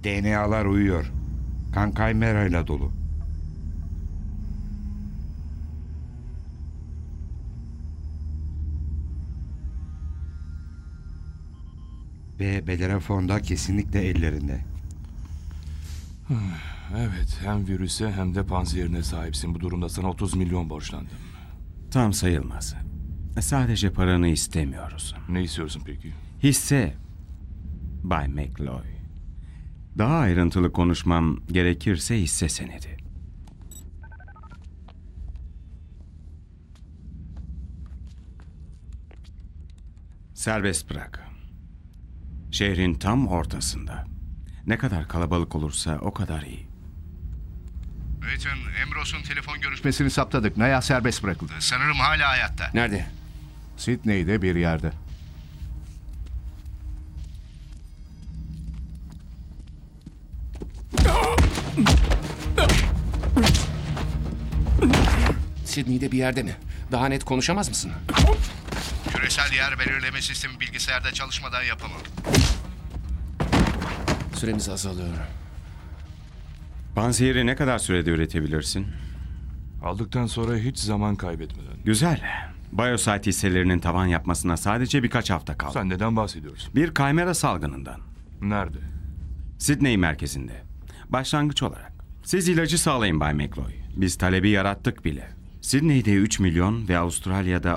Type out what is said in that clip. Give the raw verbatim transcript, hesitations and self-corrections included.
D N A'lar uyuyor. Kan kaymerayla dolu. Ve Bellerophon da kesinlikle ellerinde. Evet, hem virüse hem de panzehirine sahipsin. Bu durumda sana otuz milyon borçlandım. Tam sayılmaz. Sadece paranı istemiyoruz. Ne istiyorsun peki? Hisse, Bay McLoy. Daha ayrıntılı konuşmam gerekirse hisse senedi. Serbest bırak. Şehrin tam ortasında. Ne kadar kalabalık olursa o kadar iyi. Ethan, Ambros'un telefon görüşmesini saptadık. Naya serbest bırakıldı. Sanırım hala hayatta. Nerede? Sydney'de bir yerde. Sydney'de bir yerde mi? Daha net konuşamaz mısın? Küresel yer belirleme sistemi bilgisayarda çalışmadan yapamam. Süremiz azalıyor. Panzehiri ne kadar sürede üretebilirsin? Aldıktan sonra hiç zaman kaybetmeden. Güzel. Biosite hisselerinin tavan yapmasına sadece birkaç hafta kaldı. Sen neden bahsediyorsun? Bir kaymera salgınından. Nerede? Sydney merkezinde. Başlangıç olarak. Siz ilacı sağlayın Bay McLoy. Biz talebi yarattık bile. Sydney'de üç milyon ve Avustralya'da